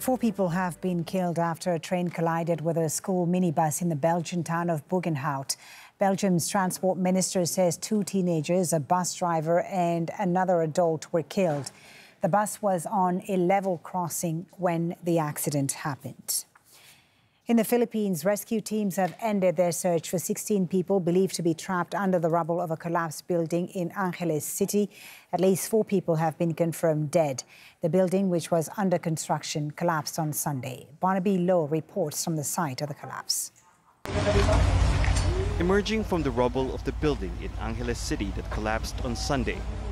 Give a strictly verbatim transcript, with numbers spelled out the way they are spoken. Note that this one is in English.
Four people have been killed after a train collided with a school minibus in the Belgian town of Buggenhout. Belgium's transport minister says two teenagers, a bus driver and another adult, were killed. The bus was on a level crossing when the accident happened. In the Philippines, rescue teams have ended their search for sixteen people believed to be trapped under the rubble of a collapsed building in Angeles City. At least four people have been confirmed dead. The building, which was under construction, collapsed on Sunday. Barnaby Lowe reports from the site of the collapse. Emerging from the rubble of the building in Angeles City that collapsed on Sunday,